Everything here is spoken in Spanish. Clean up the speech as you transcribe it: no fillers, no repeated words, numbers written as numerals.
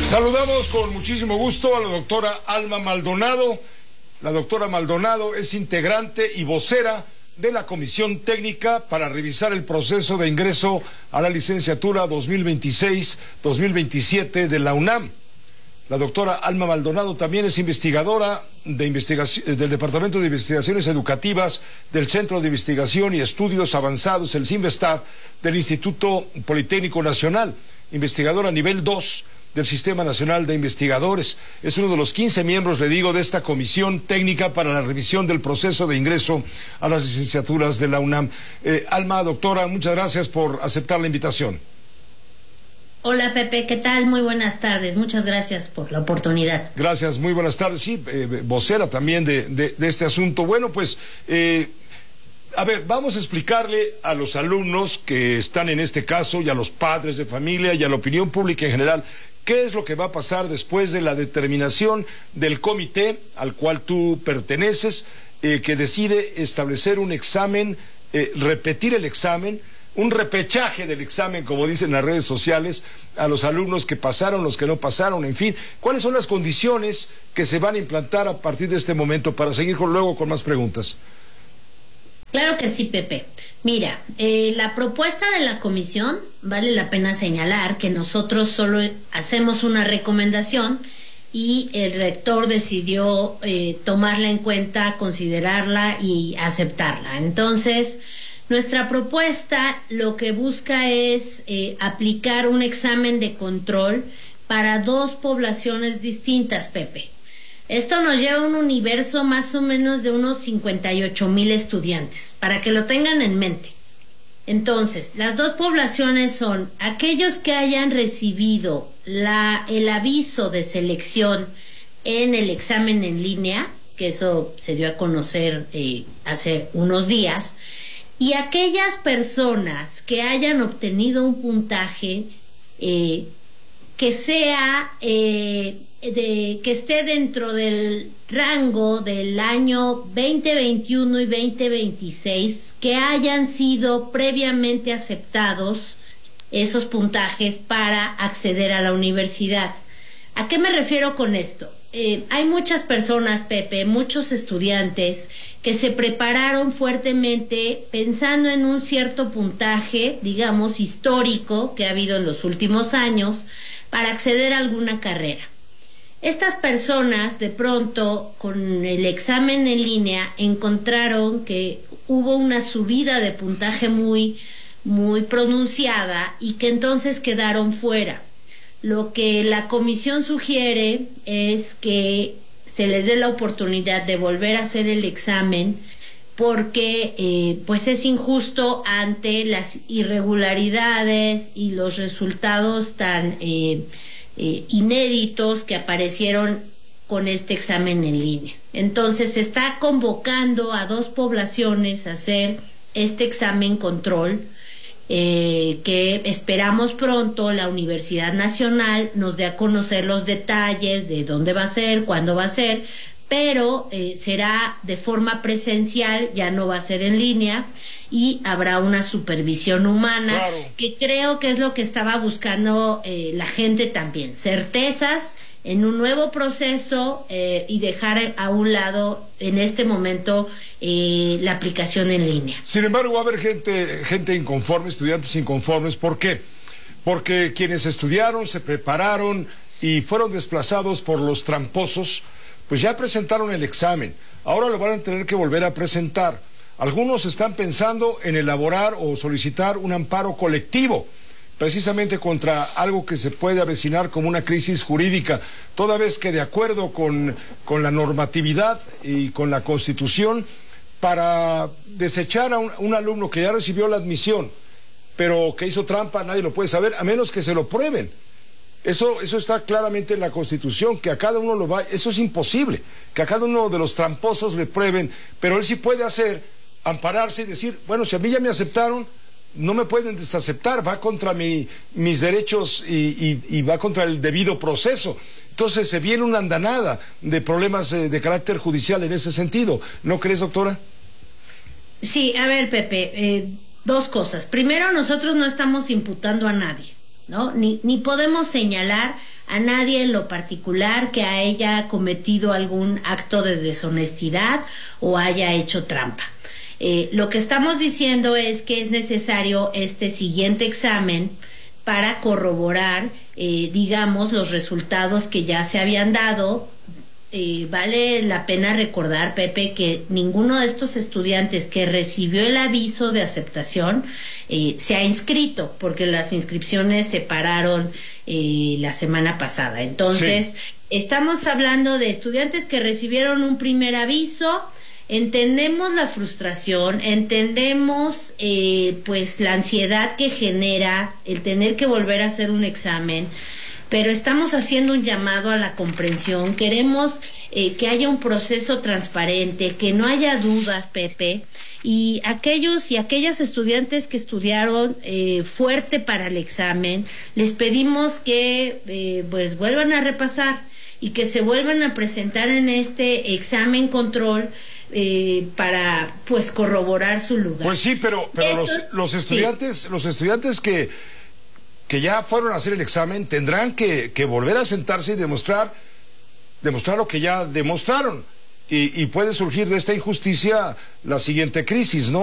Saludamos con muchísimo gusto a la doctora Alma Maldonado. La doctora Maldonado es integrante y vocera de la Comisión Técnica para revisar el proceso de ingreso a la licenciatura 2026-2027 de la UNAM. La doctora Alma Maldonado también es investigadora del Departamento de Investigaciones Educativas del Centro de Investigación y Estudios Avanzados, el CINVESTAB, del Instituto Politécnico Nacional, investigadora nivel 2 del Sistema Nacional de Investigadores. Es uno de los 15 miembros, le digo, de esta Comisión Técnica para la revisión del proceso de ingreso a las licenciaturas de la UNAM. Alma, doctora, muchas gracias por aceptar la invitación. Hola Pepe, ¿qué tal? Muy buenas tardes, muchas gracias por la oportunidad. Gracias, muy buenas tardes. Sí, vocera también de este asunto. Bueno, pues, a ver, vamos a explicarle a los alumnos que están en este caso y a los padres de familia y a la opinión pública en general, ¿qué es lo que va a pasar después de la determinación del comité al cual tú perteneces, que decide establecer un examen, repetir el examen, un repechaje del examen, como dicen las redes sociales, a los alumnos que pasaron, los que no pasaron, en fin? ¿Cuáles son las condiciones que se van a implantar a partir de este momento para seguir luego con más preguntas? Claro que sí, Pepe. Mira, la propuesta de la comisión, vale la pena señalar que nosotros solo hacemos una recomendación y el rector decidió tomarla en cuenta, considerarla y aceptarla. Entonces, nuestra propuesta lo que busca es aplicar un examen de control para dos poblaciones distintas, Pepe. Esto nos lleva a un universo más o menos de unos 58,000 estudiantes, para que lo tengan en mente. Entonces, las dos poblaciones son aquellos que hayan recibido el aviso de selección en el examen en línea, que eso se dio a conocer hace unos días, y aquellas personas que hayan obtenido un puntaje que sea que esté dentro del rango del año 2021 y 2026, que hayan sido previamente aceptados esos puntajes para acceder a la universidad. ¿A qué me refiero con esto? Hay muchas personas, Pepe, muchos estudiantes que se prepararon fuertemente pensando en un cierto puntaje, digamos, histórico que ha habido en los últimos años para acceder a alguna carrera. Estas personas, de pronto, con el examen en línea, encontraron que hubo una subida de puntaje muy pronunciada y que entonces quedaron fuera. Lo que la comisión sugiere es que se les dé la oportunidad de volver a hacer el examen, porque pues es injusto ante las irregularidades y los resultados tan inéditos que aparecieron con este examen en línea. Entonces se está convocando a dos poblaciones a hacer este examen control, que esperamos pronto la Universidad Nacional nos dé a conocer los detalles de dónde va a ser, cuándo va a ser, pero será de forma presencial, ya no va a ser en línea, y habrá una supervisión humana, claro, que creo que es lo que estaba buscando la gente también, certezas en un nuevo proceso, y dejar a un lado en este momento la aplicación en línea. Sin embargo, va a haber gente inconforme, estudiantes inconformes. ¿Por qué? Porque quienes estudiaron, se prepararon y fueron desplazados por los tramposos, pues ya presentaron el examen, ahora lo van a tener que volver a presentar. Algunos están pensando en elaborar o solicitar un amparo colectivo, precisamente contra algo que se puede avecinar como una crisis jurídica, toda vez que de acuerdo con la normatividad y con la Constitución, para desechar a un alumno que ya recibió la admisión, pero que hizo trampa, nadie lo puede saber, a menos que se lo prueben. Eso está claramente en la Constitución, que a cada uno eso es imposible, que a cada uno de los tramposos le prueben, pero él sí puede ampararse y decir, bueno, si a mí ya me aceptaron, no me pueden desaceptar, va contra mis derechos y va contra el debido proceso. Entonces se viene una andanada de problemas de carácter judicial en ese sentido. ¿No crees, doctora? Sí, a ver, Pepe, dos cosas. Primero, nosotros no estamos imputando a nadie, ¿no? Ni podemos señalar a nadie en lo particular que haya cometido algún acto de deshonestidad o haya hecho trampa. Lo que estamos diciendo es que es necesario este siguiente examen para corroborar, digamos, los resultados que ya se habían dado. Vale la pena recordar, Pepe, que ninguno de estos estudiantes que recibió el aviso de aceptación se ha inscrito, porque las inscripciones se pararon la semana pasada. Entonces, sí, estamos hablando de estudiantes que recibieron un primer aviso. Entendemos la frustración, entendemos pues la ansiedad que genera el tener que volver a hacer un examen, pero estamos haciendo un llamado a la comprensión. Queremos que haya un proceso transparente, que no haya dudas, Pepe, y aquellos y aquellas estudiantes que estudiaron fuerte para el examen, les pedimos que pues vuelvan a repasar y que se vuelvan a presentar en este examen control para pues corroborar su lugar. Pues sí, pero los estudiantes, sí, los estudiantes que ya fueron a hacer el examen tendrán que volver a sentarse y demostrar lo que ya demostraron. Y puede surgir de esta injusticia la siguiente crisis, ¿no?